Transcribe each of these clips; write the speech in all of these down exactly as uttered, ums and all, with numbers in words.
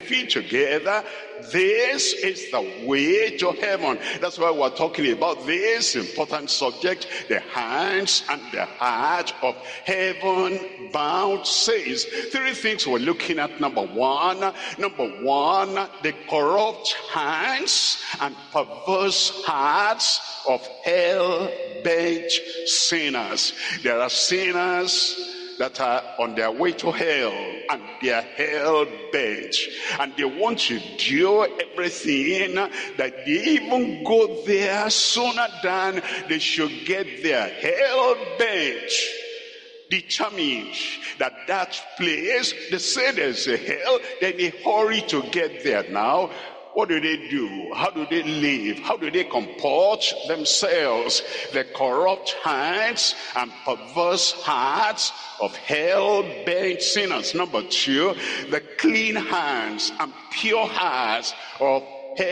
living together. This is the way to heaven. That's why we're talking about this important subject, the hands and the heart of heaven-bound saints. Three things we're looking at. Number one, number one, the corrupt hands and perverse hearts of hell-bent sinners. There are sinners that are on their way to hell, and they are hell-bent, and they want to do everything that they even go there sooner than they should get there. Hell-bent, determined that that place, they say there's a hell, then they hurry to get there. Now, what do they do? How do they live? How do they comport themselves? The corrupt hands and perverse hearts of hell-bent sinners. Number two, the clean hands and pure hearts of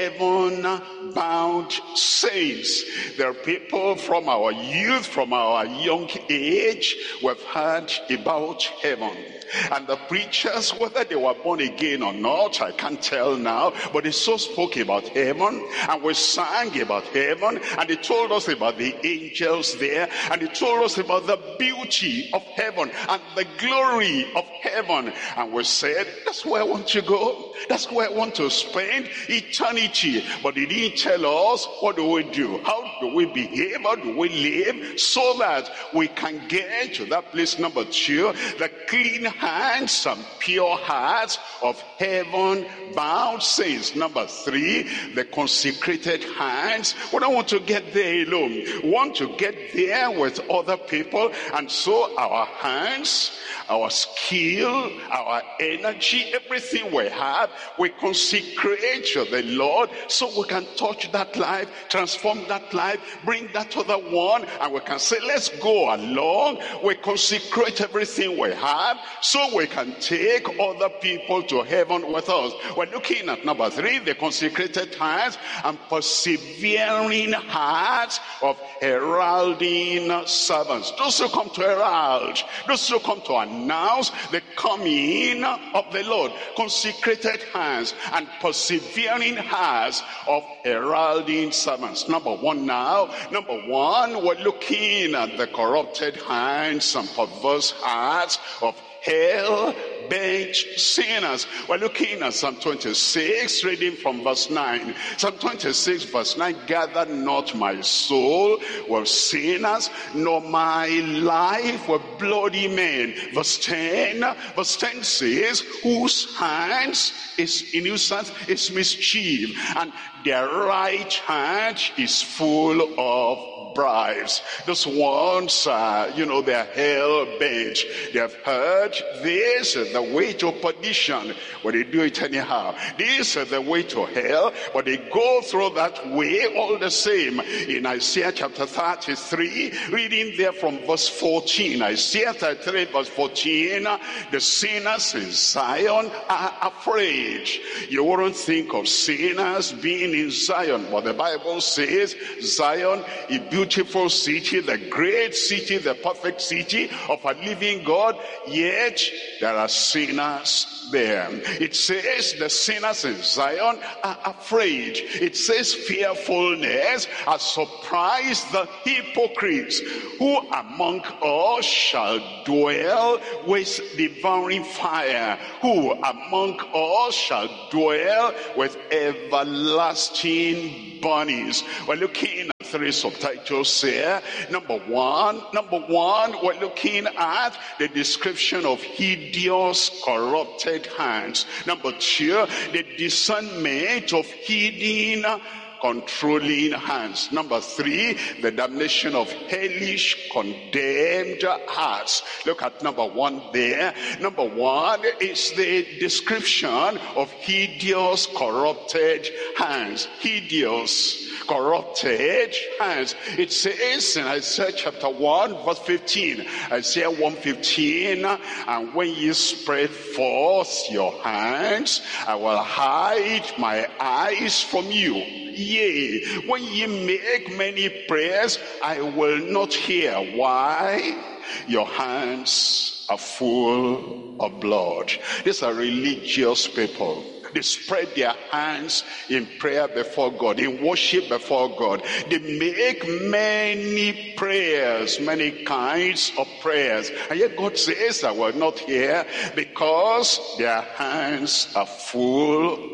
heaven-bound saints. There are people from our youth, from our young age, who have heard about heaven. And the preachers, whether they were born again or not, I can't tell now, but they so spoke about heaven, and we sang about heaven, and they told us about the angels there, and they told us about the beauty of heaven and the glory of heaven. And we said, that's where I want to go. That's where I want to spend eternity. But they didn't tell us, what do we do? How do we behave? How do we live so that we can get to that place? Number two, the clean hands and pure hearts of heaven-bound saints. Number three, the consecrated hands. We don't want to get there alone. We want to get there with other people. And so our hands, our skill, our energy, everything we have, we consecrate to the Lord so we can touch that life, transform that life, bring that other one, and we can say, let's go along. We consecrate everything we have so we can take other people to heaven with us. We're looking at number three, the consecrated hands and persevering hearts of heralding servants. Those who come to herald, those who come to announce the coming of the Lord. Consecrated hands and persevering hearts of heralding servants. Number one now, number one, we're looking at the corrupted hands and perverse hearts of hell-bent sinners. We're looking at Psalm twenty-six, reading from verse nine. Psalm twenty-six, verse nine, gather not my soul with sinners, nor my life with bloody men. Verse ten, verse ten says, whose hands is in whose hands is mischief, and their right hand is full of bribes. Those ones, uh, you know, they're hell-bent. They have heard this is the way to perdition, but they do it anyhow. This is the way to hell, but they go through that way all the same. In Isaiah chapter thirty-three, reading there from verse fourteen, Isaiah thirty-three verse fourteen, the sinners in Zion are afraid. You wouldn't think of sinners being in Zion, but the Bible says Zion, a beautiful city, the great city, the perfect city of a living God, yet there are sinners there. It says the sinners in Zion are afraid. It says fearfulness has surprised the hypocrites. Who among us shall dwell with devouring fire? Who among us shall dwell with everlasting burnings? We're looking at three subtitles here. Number one, number one, we're looking at the description of hideous, corrupted hands. Number two, the discernment of hidden, controlling hands. Number three, the damnation of hellish, condemned hearts. Look at number one there. Number one is the description of hideous, corrupted hands. Hideous, corrupted hands. It says in Isaiah chapter one verse fifteen, Isaiah one fifteen, and when you spread forth your hands, I will hide my eyes from you. Yea, when ye make many prayers, I will not hear. Why? Your hands are full of blood. These are religious people. They spread their hands in prayer before God, in worship before God. They make many prayers, many kinds of prayers. And yet God says, I will not hear, because their hands are full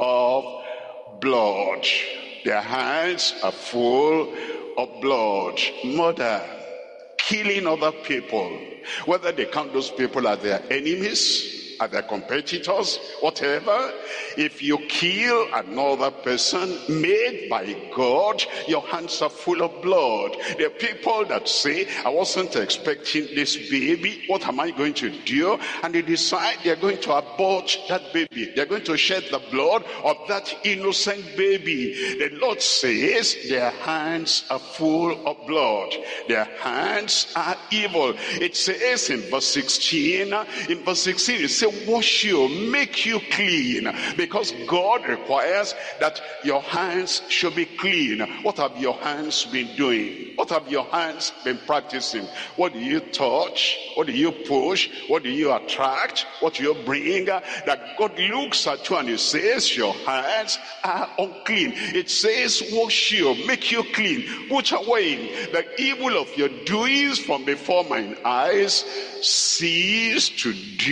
of blood. Their hands are full of blood. Murder, killing other people, whether they count those people as their enemies, as their competitors, whatever. If you kill another person made by God, your hands are full of blood. There are people that say, I wasn't expecting this baby, what am I going to do? And they decide they're going to abort that baby. They're going to shed the blood of that innocent baby. The Lord says their hands are full of blood. Their hands are evil. It says in verse sixteen, in verse sixteen it says, wash you, make you clean, because God requires that your hands should be clean. What have your hands been doing? What have your hands been practicing? What do you touch? What do you push? What do you attract? What do you bring? That God looks at you and he says your hands are unclean. It says wash you, make you clean, put away the evil of your doings from before mine eyes, cease to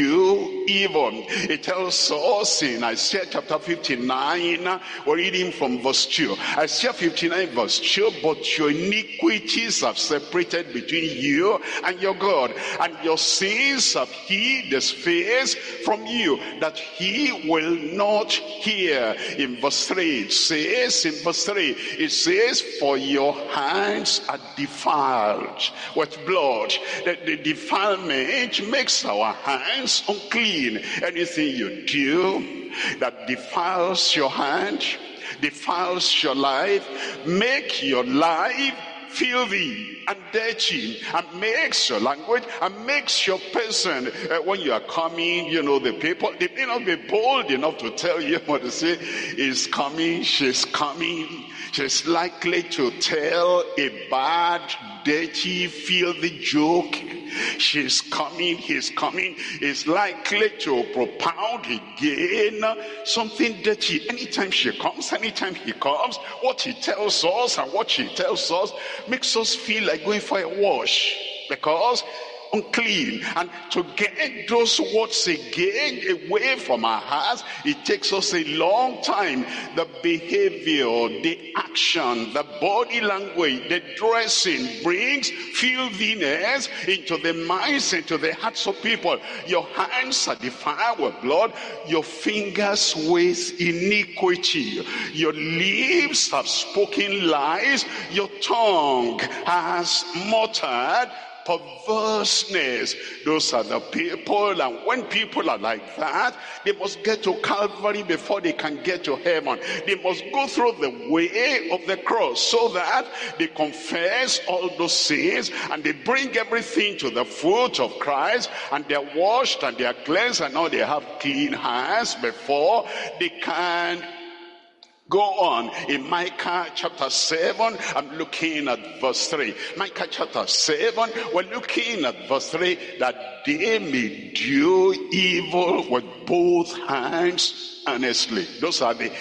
do evil. It tells us in Isaiah chapter fifty-nine, we're reading from verse two. Isaiah fifty-nine verse two, but your iniquities have separated between you and your God, and your sins have hid his face from you, that he will not hear. In verse three it says, in verse three it says, for your hands are defiled with blood. The, the defilement makes our hands unclean. Anything you do that defiles your hand, defiles your life, make your life filthy and dirty, and makes your language and makes your person, uh, when you are coming, you know, the people, they may not be bold enough to tell you what to say. Is coming, she's coming. She's likely to tell a bad, dirty, filthy joke. She's coming, he's coming. Is likely to propound again something dirty. Anytime she comes, anytime he comes, what he tells us and what she tells us makes us feel like going for a wash, because unclean. And to get those words again away from our hearts, it takes us a long time. The behavior, the action, the body language, the dressing brings filthiness into the minds, into the hearts of people. Your hands are defiled with blood, your fingers with iniquity, your lips have spoken lies, your tongue has muttered perverseness. Those are the people, and when people are like that, they must get to Calvary before they can get to heaven. They must go through the way of the cross, so that they confess all those sins and they bring everything to the foot of Christ, and they're washed and they're cleansed, and now they have clean hands before they can go on. In Micah chapter seven, I'm looking at verse three. Micah chapter seven, we're looking at verse three, that they may do evil with both hands earnestly. Those are the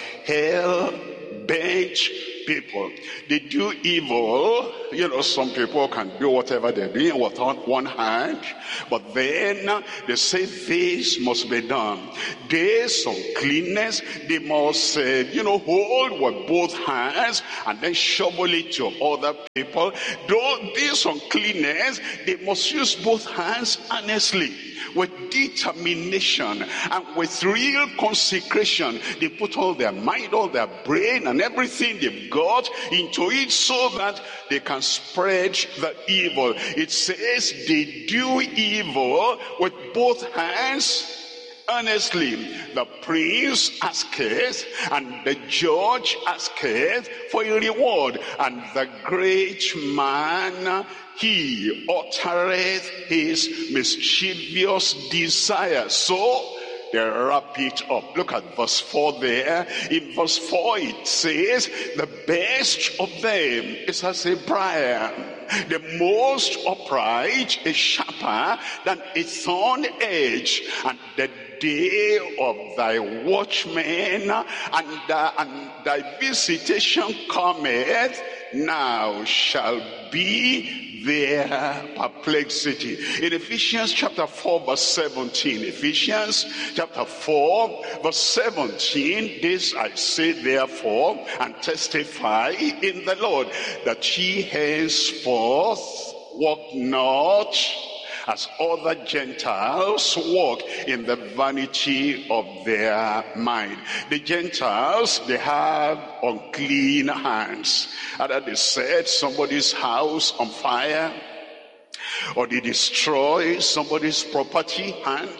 hell-bent people. They do evil. You know, some people can do whatever they're doing with one hand, but then they say this must be done. This uncleanness, they must, uh, you know, hold with both hands and then shovel it to other people. Though this uncleanness, they must use both hands honestly, with determination and with real consecration. They put all their mind, all their brain and everything they've got into it, so that they can spread the evil. It says they do evil with both hands earnestly. The prince asketh, and the judge asketh for a reward, and the great man, he uttereth his mischievous desire. So they wrap it up. Look at verse four there. In verse four it says, the best of them is as a briar, the most upright is sharper than a thorn edge, and the day of thy watchmen, and, uh, and thy visitation cometh, now shall be their perplexity. In Ephesians chapter four verse seventeen, Ephesians chapter four verse seventeen, this I say therefore and testify in the Lord, that ye henceforth walk not as other Gentiles walk, in the vanity of their mind. The Gentiles, they have unclean hands. Either they set somebody's house on fire, or they destroy somebody's property, hand,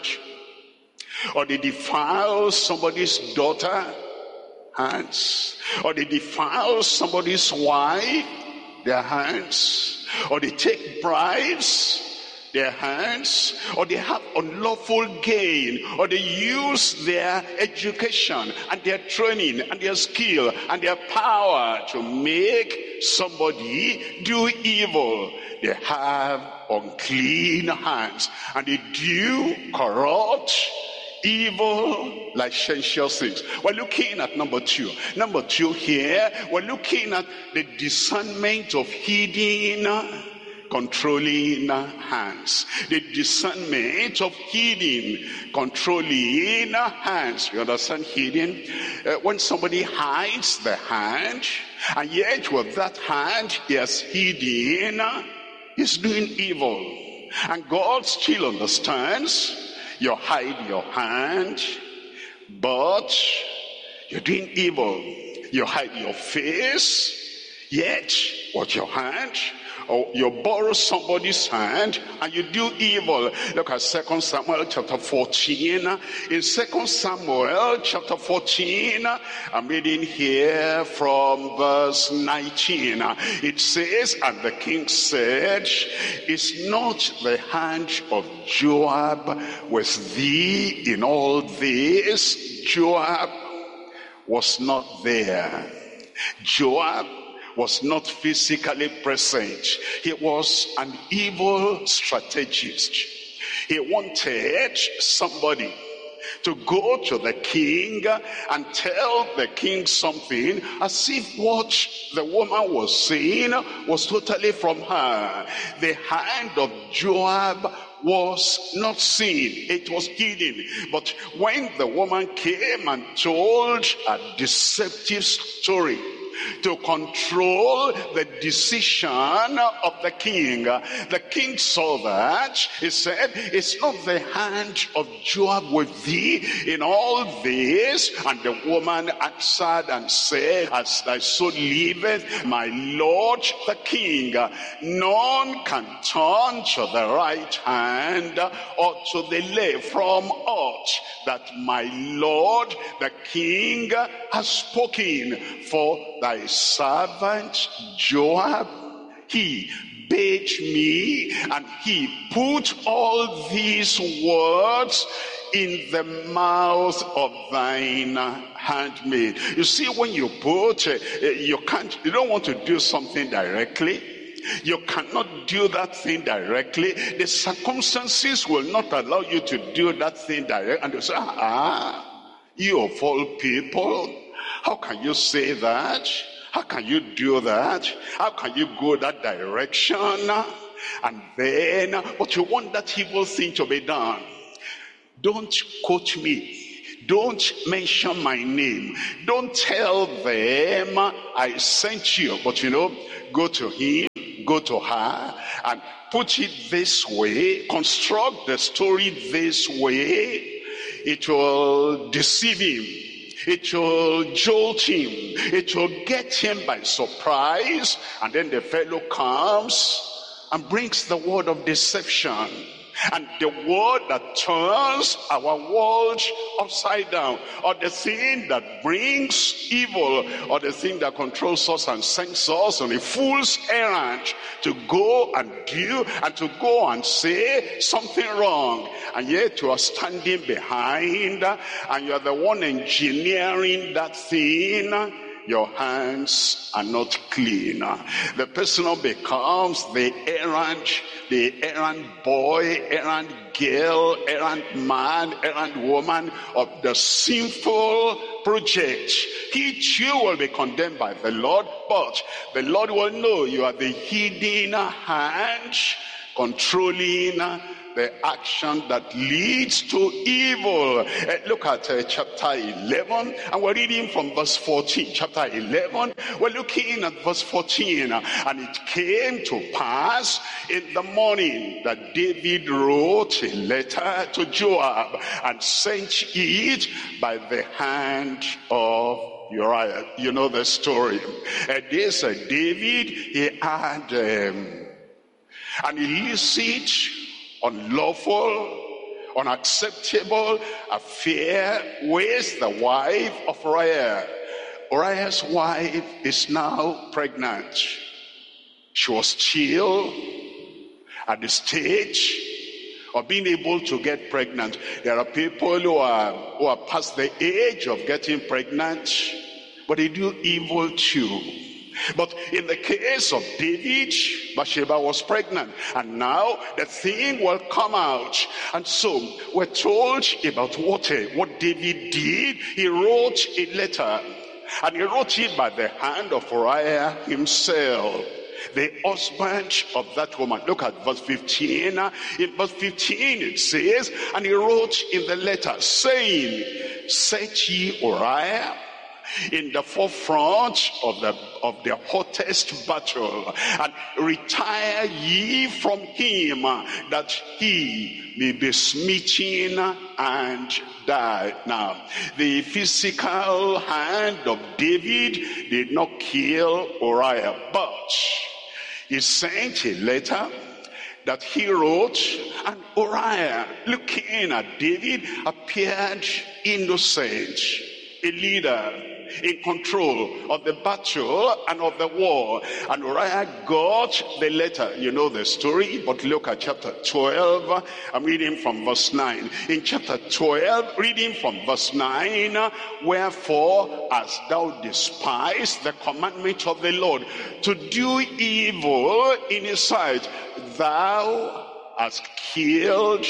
or they defile somebody's daughter, hands, or they defile somebody's wife, their hands, or they take bribes, their hands, or they have unlawful gain, or they use their education and their training and their skill and their power to make somebody do evil. They have unclean hands, and they do corrupt, evil, licentious things. We're looking at number two. Number two here, we're looking at the discernment of hidden, controlling hands. The discernment of hidden, controlling hands. You understand hidden? Uh, when somebody hides the hand, and yet with that hand he has hidden, he's doing evil. And God still understands, you hide your hand, but you're doing evil. You hide your face, yet with your hand, or you borrow somebody's hand and you do evil. Look at Second Samuel chapter fourteen. In Second Samuel chapter fourteen, I'm reading here from verse nineteen. It says, and the king said, is not the hand of Joab with thee in all this? Joab was not there. Joab was not physically present. He was an evil strategist. He wanted somebody to go to the king and tell the king something as if what the woman was saying was totally from her. The hand of Joab was not seen, it was hidden. But when the woman came and told a deceptive story to control the decision of the king, the king saw that. He said, it's not the hand of Joab with thee in all this. And the woman answered and said, as thy soul liveth, my lord the king, none can turn to the right hand or to the left from aught that my lord the king has spoken. For thy servant Joab, he bade me, and he put all these words in the mouth of thine handmaid. You see, when you put, uh, you can't, you don't want to do something directly. You cannot do that thing directly. The circumstances will not allow you to do that thing directly. And you say, ah, you of all people, how can you say that? How can you do that? How can you go that direction? And then, but you want that evil thing to be done. Don't quote me. Don't mention my name. Don't tell them I sent you. But you know, go to him, go to her, and put it this way. Construct the story this way. It will deceive him. It will jolt him. It will get him by surprise. And then the fellow comes and brings the word of deception. And the word that turns our world upside down, or the thing that brings evil, or the thing that controls us and sends us on a fool's errand to go and do and to go and say something wrong. And yet you are standing behind and you are the one engineering that thing. your hands are not clean. The person becomes the errand, the errand boy, errand girl, errand man, errand woman of the sinful project. He too will be condemned by the Lord, but the Lord will know you are the hidden hand controlling the action that leads to evil. Uh, look at uh, chapter eleven, and we're reading from verse fourteen. Chapter eleven, we're looking at verse fourteen. And it came to pass in the morning that David wrote a letter to Joab and sent it by the hand of Uriah. You know the story. Uh, this uh, David, he had um, an illicit, unlawful, unacceptable affair with the wife of Uriah. Uriah's wife is now pregnant. She was still at the stage of being able to get pregnant. There are people who are, who are past the age of getting pregnant, but they do evil too. But in the case of David, Bathsheba was pregnant, and now the thing will come out. And so we're told about what, uh, what David did. He wrote a letter, and he wrote it by the hand of Uriah himself, the husband of that woman. Look at verse fifteen. In verse fifteen it says, and he wrote in the letter, saying, set ye Uriah in the forefront of the of the hottest battle, and retire ye from him, that he may be smitten and die. Now, the physical hand of David did not kill Uriah, but he sent a letter that he wrote, and Uriah, looking at David, appeared innocent, a leader in control of the battle and of the war. And Uriah got the letter. You know the story, but look at chapter twelve. I'm reading from verse nine. In chapter twelve, reading from verse nine, wherefore hast thou despised the commandment of the Lord to do evil in his sight? Thou hast killed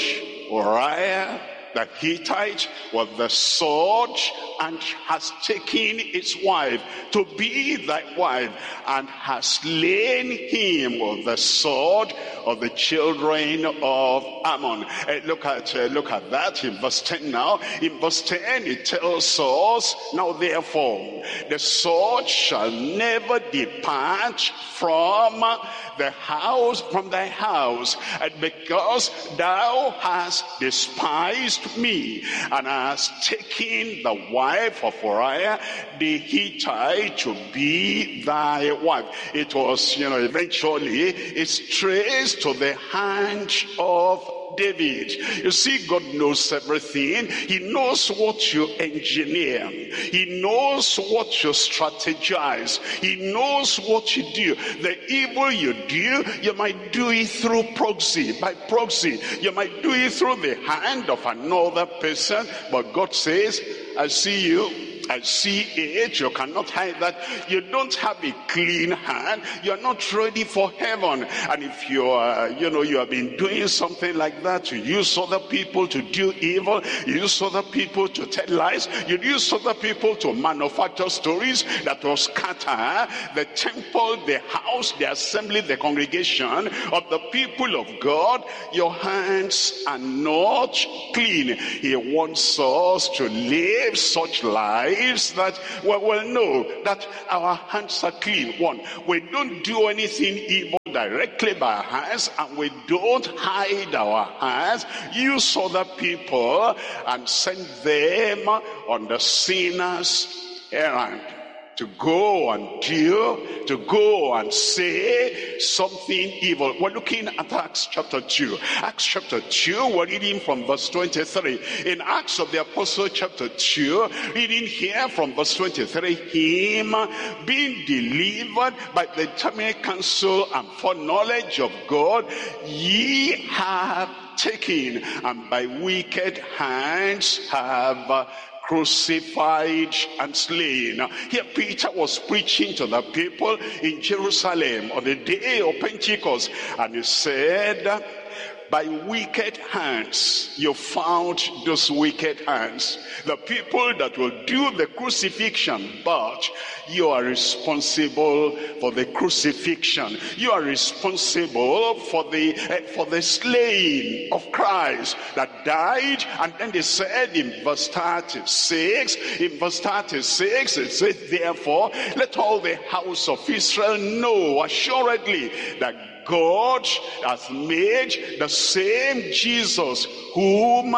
Uriah the Hittite with the sword, and has taken his wife to be thy wife, and has slain him with the sword of the children of Ammon. Uh, look at uh, look at that in verse ten now. In verse ten it tells us, now therefore the sword shall never depart from the house, from thy house, and because thou hast despised me, and hast taken the wife of Uriah the Hittite to be thy wife. It was, you know, eventually it's traced to the hand of David. You see, God knows everything. He knows what you engineer. He knows what you strategize. He knows what you do. The evil you do, you might do it through proxy. By proxy, you might do it through the hand of another person. But God says, I see you. I see it. You cannot hide that. You don't have a clean hand. You're not ready for heaven. And if you are, you know, you have been doing something like that, you use other people to do evil, you use other people to tell lies, you use other people to manufacture stories that will scatter the temple, the house, the assembly, the congregation of the people of God, your hands are not clean. He wants us to live such lives that we will know that our hands are clean. One, we don't do anything evil directly by our hands, and we don't hide our hands, use other people and send them on the sinner's errand, to go and do, to go and say something evil. We're looking at Acts chapter two. Acts chapter two, we're reading from verse twenty-three. In Acts of the Apostle chapter two, reading here from verse twenty-three, him being delivered by the determinate counsel and foreknowledge of God, ye have taken, and by wicked hands have crucified and slain. Here Peter was preaching to the people in Jerusalem on the day of Pentecost, and he said, by wicked hands you found those wicked hands, the people that will do the crucifixion, but you are responsible for the crucifixion. You are responsible for the uh, for the slaying of Christ that died. And then they said in verse thirty-six, in verse thirty-six it says, therefore let all the house of Israel know assuredly that God has made the same Jesus whom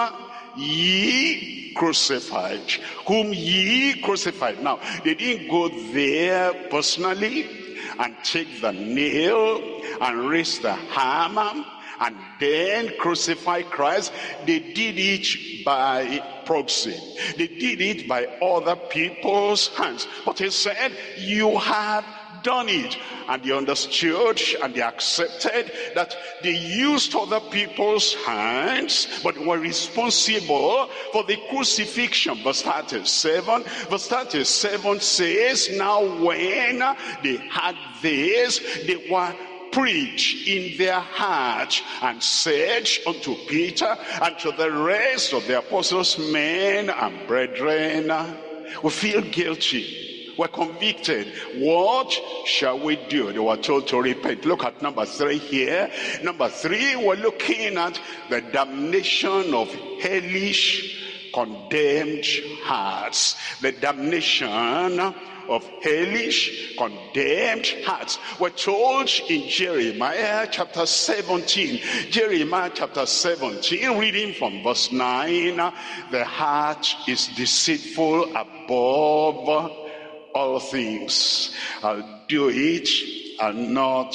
ye crucified. Whom ye crucified. Now, they didn't go there personally and take the nail and raise the hammer and then crucify Christ. They did it by proxy. They did it by other people's hands. But he said, you have done it. And they understood and they accepted that they used other people's hands, but were responsible for the crucifixion. Verse thirty-seven, verse thirty-seven says, now when they had this, they were preached in their heart, and said unto Peter and to the rest of the apostles, men and brethren, we feel guilty. We're convicted. What shall we do? They were told to repent. Look at number three here. Number three, we're looking at the damnation of hellish, condemned hearts. The damnation of hellish, condemned hearts. We're told in Jeremiah chapter seventeen. Jeremiah chapter seventeen, reading from verse nine. The heart is deceitful above all things. I'll do it and not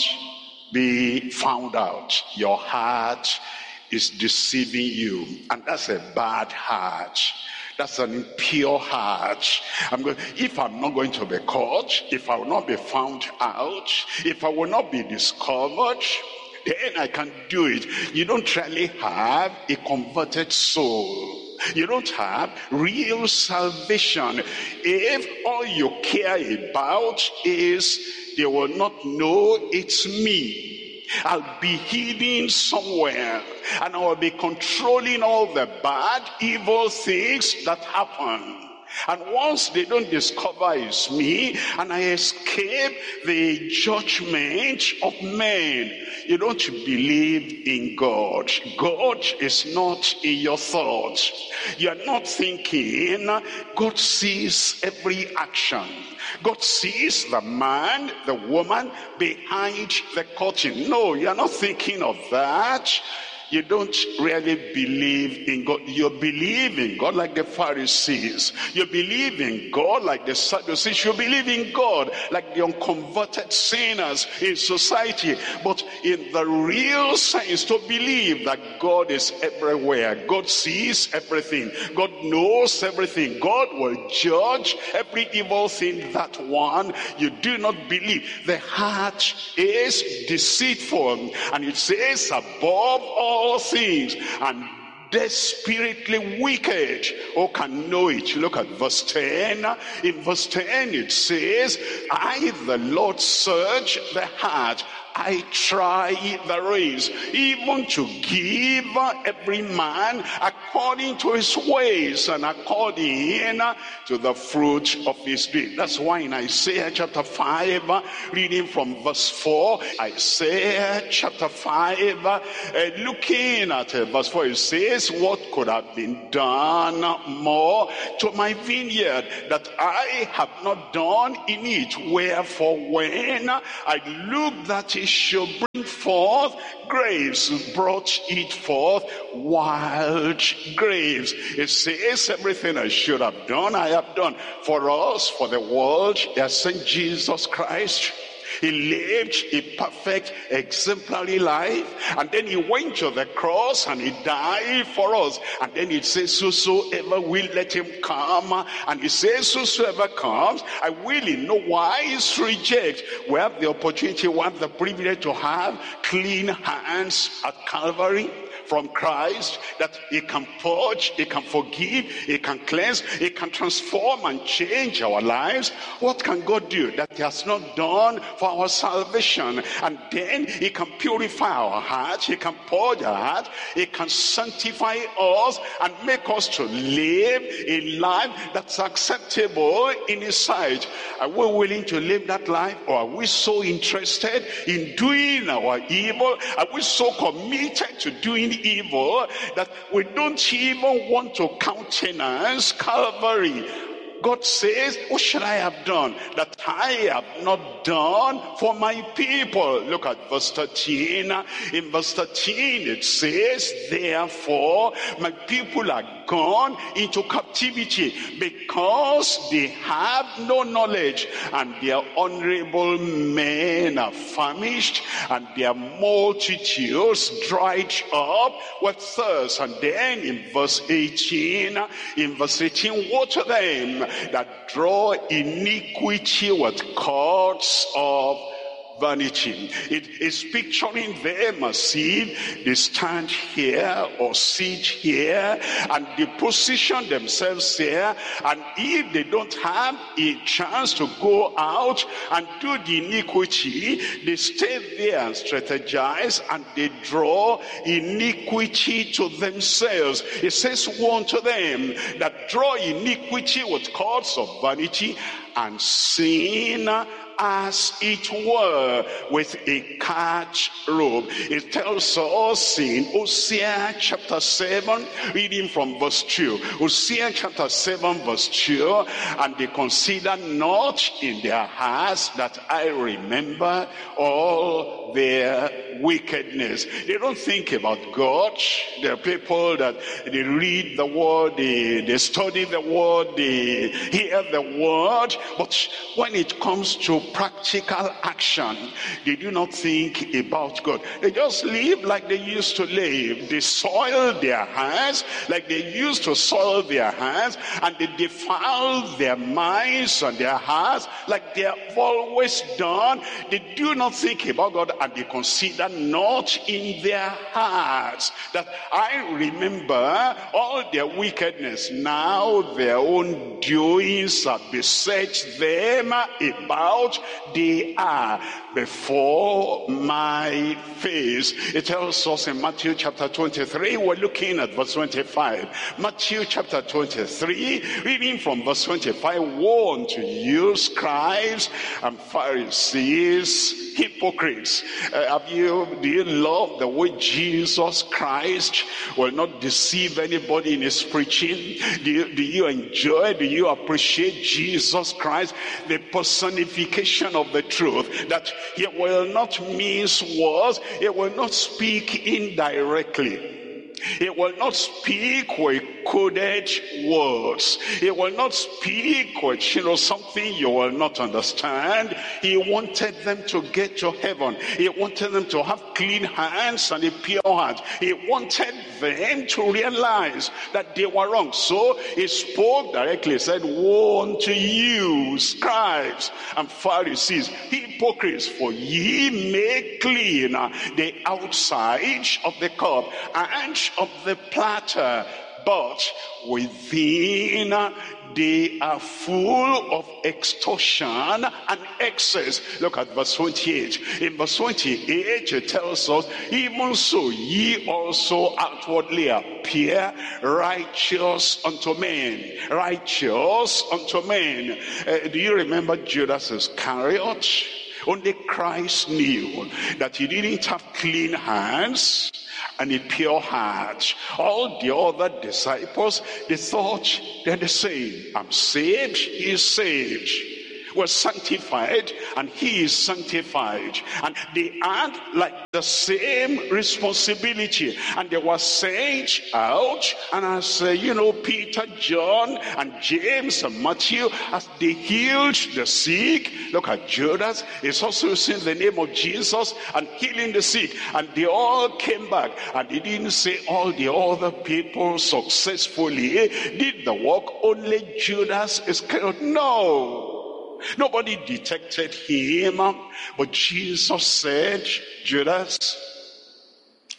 be found out. Your heart is deceiving you, and that's a bad heart. That's an impure heart. I'm going, if I'm not going to be caught, if I will not be found out, if I will not be discovered, then I can do it. You don't really have a converted soul. You don't have real salvation if all you care about is they will not know it's me. I'll be hidden somewhere, and I'll be controlling all the bad, evil things that happen. And once they don't discover it's me, and I escape the judgment of men, you don't believe in God. God is not in your thoughts. You're not thinking. God sees every action. God sees the man, the woman behind the curtain. No, you're not thinking of that. You don't really believe in God. You believe in God like the Pharisees. You believe in God like the Sadducees. You believe in God like the unconverted sinners in society. But in the real sense, to believe that God is everywhere. God sees everything. God knows everything. God will judge every evil thing. That one, you do not believe. The heart is deceitful. And it says above all all things, and desperately wicked. Who can know it? Look at verse ten. In verse ten it says, I, the Lord, search the heart. I try the reins, even to give every man according to his ways and according to the fruit of his deed. That's why in Isaiah chapter five, reading from verse four, Isaiah chapter five, uh, looking at uh, verse four, it says, what could have been done more to my vineyard that I have not done in it? Wherefore when I looked that it should bring forth grapes, brought it forth wild grapes. It says everything I should have done, I have done. For us, for the world, he has sent Jesus Christ. He lived a perfect, exemplary life, and then he went to the cross and he died for us. And then it says, whosoever will, let him come. And he says, whosoever comes, I will in no wise reject. We have the opportunity, we have the privilege to have clean hands at Calvary. from Christ, that he can purge, he can forgive, he can cleanse, he can transform and change our lives. What can God do that he has not done for our salvation? And then he can purify our heart, he can purge our heart, he can sanctify us and make us to live a life that's acceptable in his sight. Are we willing to live that life, or are we so interested in doing our evil? Are we so committed to doing evil that we don't even want to countenance Calvary? God says, what shall I have done that I have not done for my people? Look at verse thirteen. In verse thirteen it says, therefore my people are gone into captivity because they have no knowledge, and their honorable men are famished, and their multitudes dried up with thirst. And then in verse eighteen, in verse eighteen, woe to them that draw iniquity with cords of vanity. It is picturing them as if they stand here or sit here and they position themselves here, and if they don't have a chance to go out and do the iniquity, they stay there and strategize, and they draw iniquity to themselves. It says, woe unto them that draw iniquity with cords of vanity, and sin as it were with a catch rope. It tells us in Hosea chapter seven, reading from verse two. Hosea chapter seven verse two, and they consider not in their hearts that I remember all their wickedness. They don't think about God. There are people that they read the word, they, they study the word, they hear the word, but when it comes to practical action, they do not think about God. They just live like they used to live. They soil their hands like they used to soil their hands, and they defile their minds and their hearts like they have always done. They do not think about God, and they consider not in their hearts that I remember all their wickedness. Now their own doings have beset them about. They are before my face. It tells us in Matthew chapter twenty-three, we're looking at verse twenty-five. Matthew chapter twenty-three, reading from verse twenty-five, woe unto you, scribes and Pharisees, hypocrites. Uh, have you, do you love the way Jesus Christ will not deceive anybody in his preaching? Do you, do you enjoy, do you appreciate Jesus Christ, the personification of the truth, that he will not mince words, he will not speak indirectly. He will not speak with coded words. He will not speak with, you know, something you will not understand. He wanted them to get to heaven. He wanted them to have clean hands and a pure heart. He wanted them to realize that they were wrong. So he spoke directly. He said, woe unto you, scribes and Pharisees, hypocrites, for ye make clean the outside of the cup and of the platter, but within they are full of extortion and excess. Look at verse twenty-eight. In verse twenty-eight it tells us, even so ye also outwardly appear righteous unto men. Righteous unto men. Uh, do you remember Judas Iscariot? Only Christ knew that he didn't have clean hands and a pure heart. All the other disciples, they thought they're the same. I'm saved, he is saved. We're sanctified and he is sanctified. And they had like the same responsibility. And they were sent out, and as uh, you know, Peter, John and James and Matthew, as they healed the sick. Look at Judas, he's also using the name of Jesus and healing the sick. And they all came back, and they didn't say all the other people successfully did the work, only Judas Iscariot. No. Nobody detected him, but Jesus said, Judas,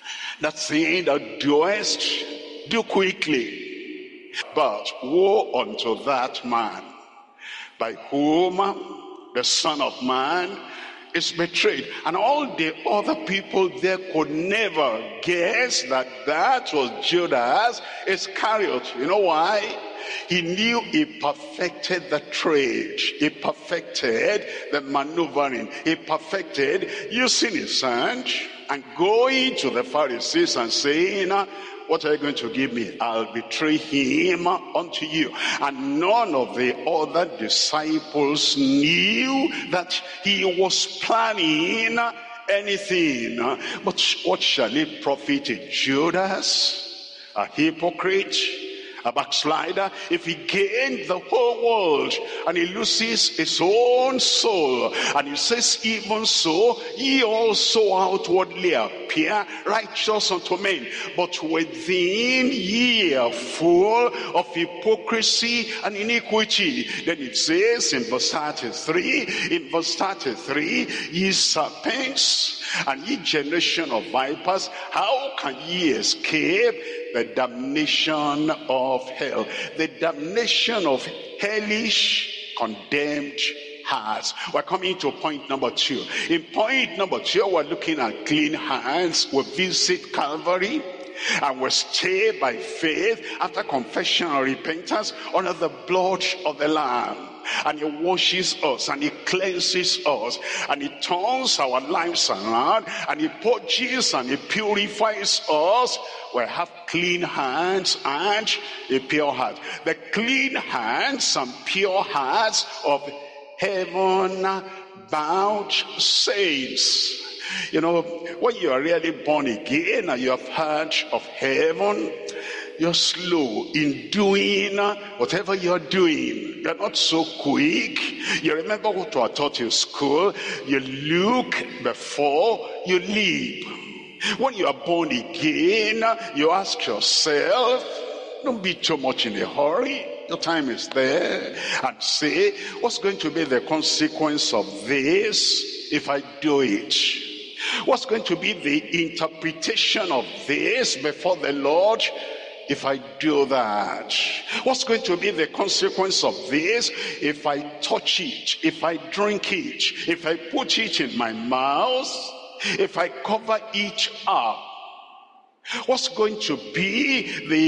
that thing thou doest, do quickly. But woe unto that man by whom the Son of Man is betrayed. And all the other people there could never guess that that was Judas Iscariot. You know why? He knew he perfected the trade. He perfected the maneuvering. He perfected using his hand and going to the Pharisees and saying, what are you going to give me? I'll betray him unto you. And none of the other disciples knew that he was planning anything. But what shall it profit Judas, a hypocrite, a backslider, if he gained the whole world and he loses his own soul? And he says, even so, ye also outwardly appear righteous unto men, but within ye are full of hypocrisy and iniquity. Then it says in verse thirty-three, in verse thirty-three, ye serpents and ye generation of vipers, how can ye escape the damnation of hell? The damnation of hellish condemned hearts. We're coming to point number two. In point number two, we're looking at clean hands. We visit Calvary and we stay by faith after confession and repentance under the blood of the Lamb. And he washes us and he cleanses us and he turns our lives around and he purges and he purifies us. We have clean hands and a pure heart. The clean hands and pure hearts of heaven-bound saints. You know, when you are really born again and you have heard of heaven, you're slow in doing whatever you're doing. You're not so quick. You remember what I taught in school. You look before you leap. When you are born again, you ask yourself, don't be too much in a hurry. Your time is there. And say, what's going to be the consequence of this if I do it? What's going to be the interpretation of this before the Lord if I do that? What's going to be the consequence of this if I touch it, if I drink it, if I put it in my mouth, if I cover it up? What's going to be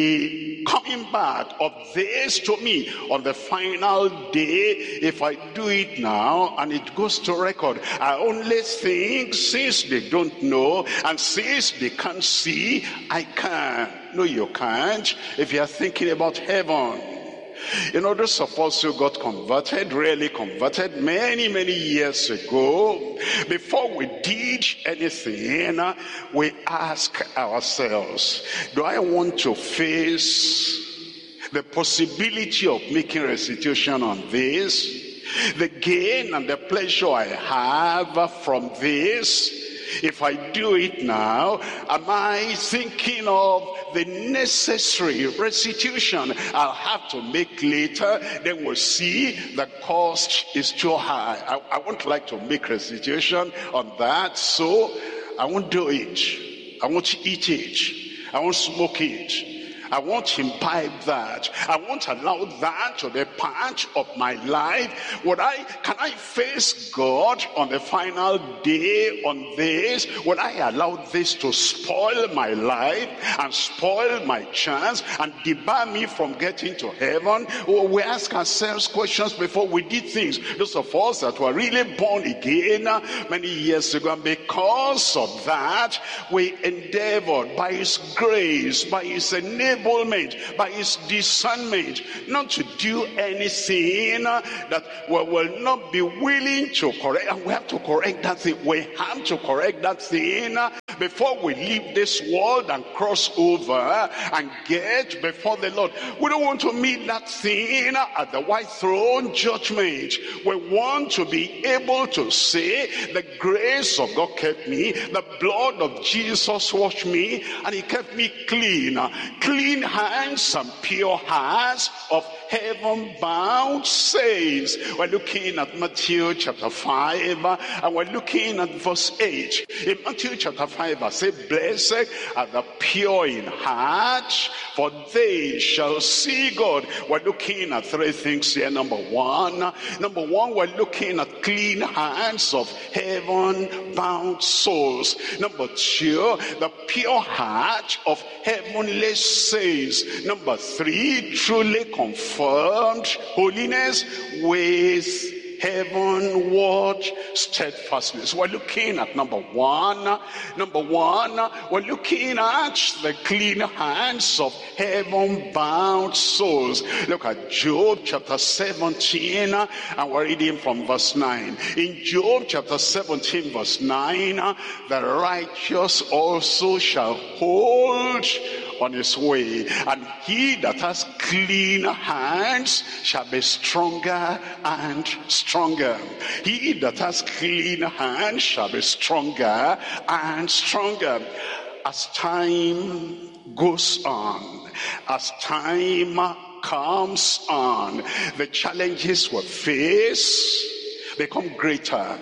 the coming back of this to me on the final day if I do it now and it goes to record? I only think since they don't know and since they can't see, I can. No, you can't if you're thinking about heaven. You know, those of us who got converted, really converted many, many years ago, before we did anything, we ask ourselves, do I want to face the possibility of making restitution on this? The gain and the pleasure I have from this? If I do it now, am I thinking of the necessary restitution I'll have to make later? Then we'll see the cost is too high. I, I won't like to make restitution on that, so I won't do it. I won't eat it. I won't smoke it. I won't imbibe that. I won't allow that to be part of my life. Would I, can I face God on the final day on this? Would I allow this to spoil my life and spoil my chance and debar me from getting to heaven? We ask ourselves questions before we did things. Those of us that were really born again many years ago, and because of that, we endeavored by His grace, by His enablement, by His discernment, not to do anything that we will not be willing to correct. And we have to correct that thing. We have to correct that thing before we leave this world and cross over and get before the Lord. We don't want to meet that thing at the white throne judgment. We want to be able to say, the grace of God kept me, the blood of Jesus washed me, and He kept me clean. Clean hands and pure hearts of heaven-bound saints. We're looking at Matthew chapter five, and we're looking at verse eight. In Matthew chapter five, I say, blessed are the pure in heart, for they shall see God. We're looking at three things here. Number one, number one, we're looking at clean hands of heaven-bound souls. Number two, the pure heart of heavenly saints. Number three, truly confirmed holiness with heavenward steadfastness. We're looking at number one. Number one, we're looking at the clean hands of heaven-bound souls. Look at Job chapter seventeen, and we're reading from verse nine. In Job chapter seventeen, verse nine, the righteous also shall hold on his way, and he that has clean hands shall be stronger and stronger. He that has clean hands shall be stronger and stronger. As time goes on, as time comes on, the challenges we face become greater,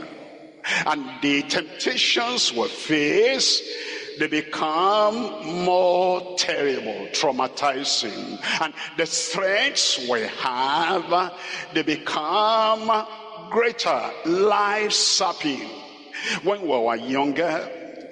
and the temptations we face, they become more terrible, traumatizing. And the threats we have, they become greater, life-sapping. When we were younger,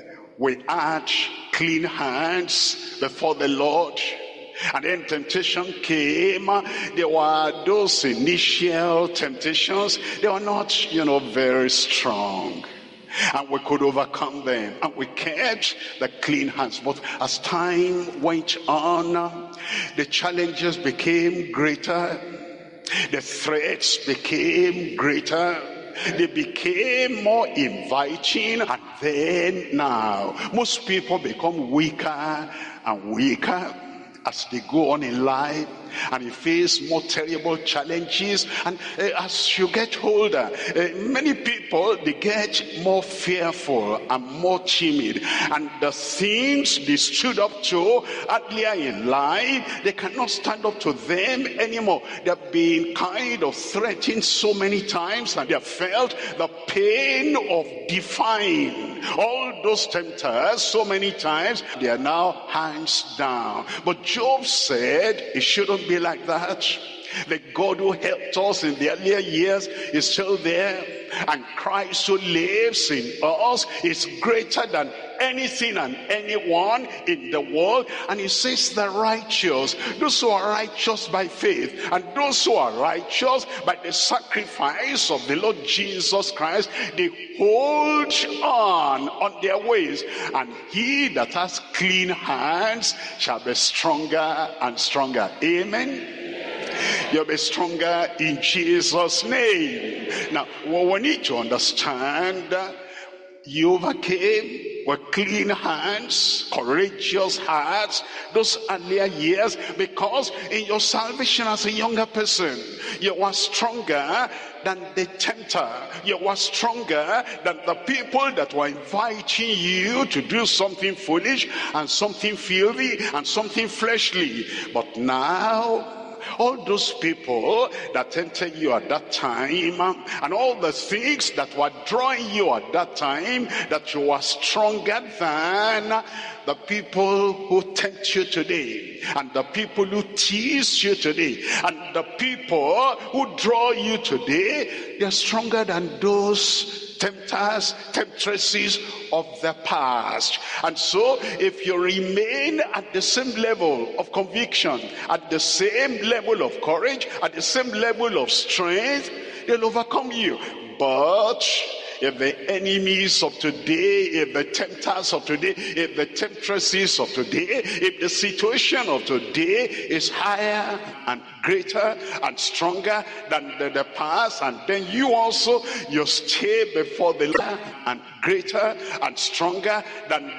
we had clean hands before the Lord. And then temptation came. There were those initial temptations. They were not, you know, very strong. And we could overcome them, and we kept the clean hands. But as time went on, the challenges became greater, the threats became greater, they became more inviting. And then now, most people become weaker and weaker as they go on in life, and you face more terrible challenges. And uh, as you get older, uh, many people, they get more fearful and more timid, and the things they stood up to earlier in life, they cannot stand up to them anymore. They've been kind of threatened so many times, and they have felt the pain of defying all those tempters so many times. They are now hands down. But Job said it shouldn't be like that. The God who helped us in the earlier years is still there, and Christ who lives in us is greater than anything and anyone in the world. And he says the righteous, those who are righteous by faith, and those who are righteous by the sacrifice of the Lord Jesus Christ, they hold on on their ways. And he that has clean hands shall be stronger and stronger. Amen. You'll be stronger in Jesus' name. Now, what we need to understand, you overcame with clean hands, courageous hearts, those earlier years, because in your salvation as a younger person, you were stronger than the tempter. You were stronger than the people that were inviting you to do something foolish and something filthy and something fleshly. But now, all those people that tempted you at that time, and all the things that were drawing you at that time, that you were stronger than the people who tempt you today, and the people who tease you today, and the people who draw you today, they're stronger than those tempters, temptresses of the past. And so if you remain at the same level of conviction, at the same level of courage, at the same level of strength, they'll overcome you. But if the enemies of today, if the tempters of today, if the temptresses of today, if the situation of today is higher and greater and stronger than the, the past, and then you also, you stay before the Lord and greater and stronger than